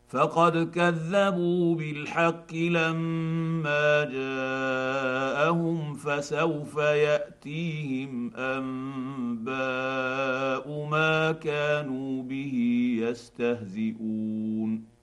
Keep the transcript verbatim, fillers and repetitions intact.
فقد كذبوا بالحق لما جاءهم فسوف ياتيهم انباء ما كانوا به يستهزئون.